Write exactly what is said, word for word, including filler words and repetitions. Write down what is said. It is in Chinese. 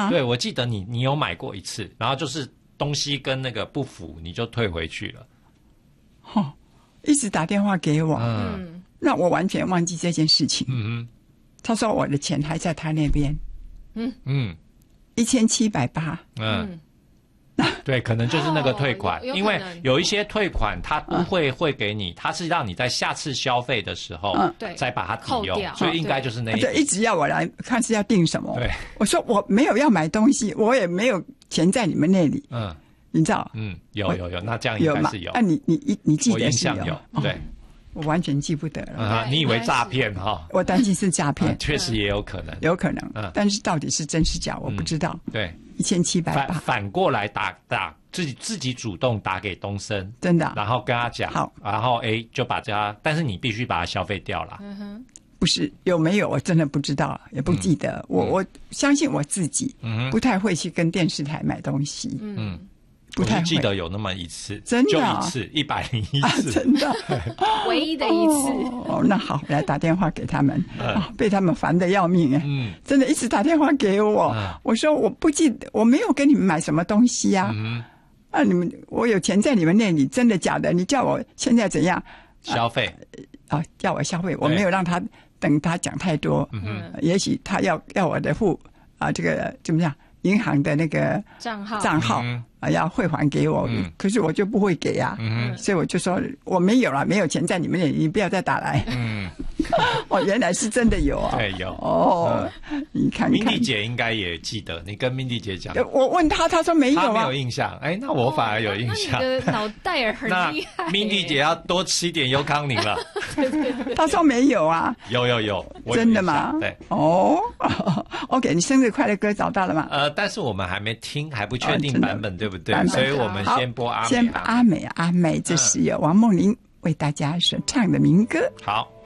吗？ 对，我记得你你有买过一次，然后就是东西跟那个不符，你就退回去了。 哦，一直打电话给我， 嗯， 让我完全忘记这件事情。 嗯哼， 他说我的钱还在他那边， 嗯嗯一千七百八。 嗯。对，可能就是那个退款， 哦、有有因为有一些退款它不会汇给你，它是让你在下次消费的时候， 嗯， 再把它抵用，所以应该就是那一对，一直要我来看是要订什么。 对， 我说我没有要买东西，我也没有钱在你们那里。 嗯， 你知道？ 嗯，有有有，那这样应该是有。 啊，你你你你记得是有？我印象有，对。 哦，我完全记不得了。 啊，你以为诈骗哈？ 我担心是诈骗， 确实也有可能， 有可能。嗯，但是到底是真是假，我不知道。 对， 一千七百八。 反过来打打自己自己主动打给东森， 真的， 然后跟他讲， 好， 然后哎就把这他，但是你必须把它消费掉了。 嗯哼， 不是有没有？我真的不知道，也不记得。我我相信我自己，不太会去跟电视台买东西。 嗯。 不太我记得有那么一次， 真的、啊、 就一次，一百零一次， 啊、真的， 唯一的一次。 哦，那好，来打电话给他们，嗯哦、被他们烦得要命哎， 嗯， 真的一直打电话给我，嗯、我说我不记得，我没有跟你们买什么东西呀、啊，嗯、啊，你们我有钱在你们那里，真的假的？你叫我现在怎样消费？ 啊，叫我消费，我没有让他等他讲太多，嗯，也许他要要我的付啊，这个怎么样？银行的那个账号账号啊，要汇还给我， 嗯、 可是我就不会给啊，嗯、所以我就说我没有了，没有钱在你们那里，你不要再打来。嗯，哦，原来是真的有啊， 对，有哦，嗯、你看看， 明丽姐应该也记得，你跟明丽姐讲， 我问她，她说没有啊， 她没有印象，哎，那我反而有印象， 哦、那你的脑袋儿很厉害。 那明丽姐要多吃一点优康宁了。 她说没有啊， 有有有， 真的吗？ 对， 哦 ，OK， 你生日快乐歌找到了吗？ 呃，但是我们还没听，还不确定版本，对不对？所以我们先播阿美。 先阿美阿美，这是由王梦玲为大家所唱的民歌。 好。